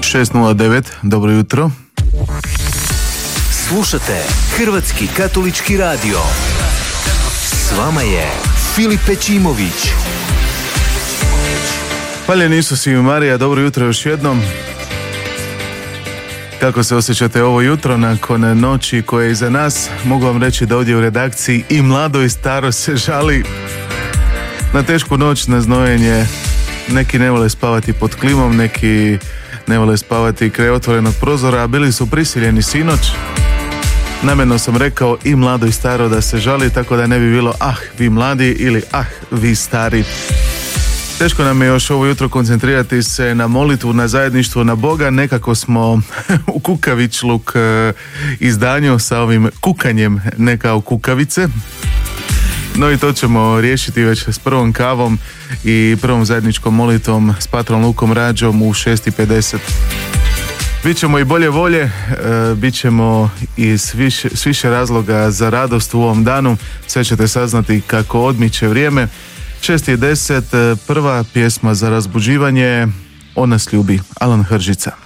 6:09, dobro jutro. Slušate Hrvatski katolički radio. S vama je Filip Pećimović. Hvaljeni Isus i Marija, dobro jutro još jednom. Kako se osjećate ovo jutro nakon noći koje je iza nas? Mogu vam reći da ovdje u redakciji i mlado i staro se žali na tešku noć, na znojenje. Neki ne vole spavati pod klimom, neki ne vole spavati kraj otvorenog prozora, a bili su prisiljeni sinoć. Namjerno sam rekao i mlado i staro da se žali, tako da ne bi bilo vi mladi ili vi stari. Teško nam je još ovo jutro koncentrirati se na molitvu, na zajedništvo, na Boga. Nekako smo u kukavičluk izdanju sa ovim kukanjem, ne kao kukavice. No i to ćemo riješiti već s prvom kavom i prvom zajedničkom molitvom s patrom Lukom Rađom u 6:50. Bićemo i bolje volje, bit ćemo i s više razloga za radost u ovom danu. Sve ćete saznati kako odmiče vrijeme. 6:10, prva pjesma za razbuđivanje, On nas ljubi, Alan Hržica.